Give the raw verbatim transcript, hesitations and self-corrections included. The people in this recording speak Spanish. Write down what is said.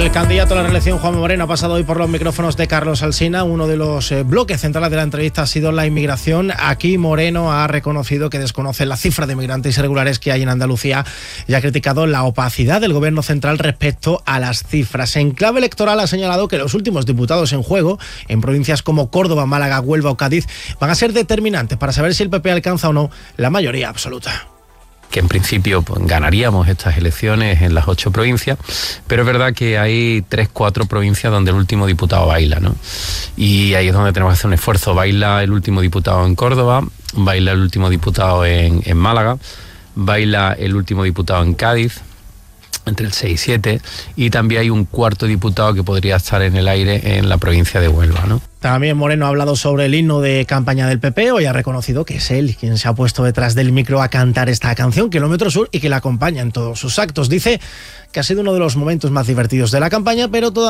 El candidato a la reelección, Juanma Moreno, ha pasado hoy por los micrófonos de Carlos Alsina. Uno de los eh, bloques centrales de la entrevista ha sido la inmigración. Aquí Moreno ha reconocido que desconoce la cifra de inmigrantes irregulares que hay en Andalucía y ha criticado la opacidad del gobierno central respecto a las cifras. En clave electoral ha señalado que los últimos diputados en juego, en provincias como Córdoba, Málaga, Huelva o Cádiz, van a ser determinantes para saber si el P P alcanza o no la mayoría absoluta. Que en principio pues, ganaríamos estas elecciones en las ocho provincias, pero es verdad que hay tres, cuatro provincias donde el último diputado baila, ¿no? Y ahí es donde tenemos que hacer un esfuerzo. Baila el último diputado en Córdoba, baila el último diputado en, en Málaga, baila el último diputado en Cádiz, entre el seis y siete, y también hay un cuarto diputado que podría estar en el aire en la provincia de Huelva, ¿no? También Moreno ha hablado sobre el himno de campaña del P P. Hoy ha reconocido que es él quien se ha puesto detrás del micro a cantar esta canción, Kilómetro Sur, y que la acompaña en todos sus actos. Dice que ha sido uno de los momentos más divertidos de la campaña, pero todavía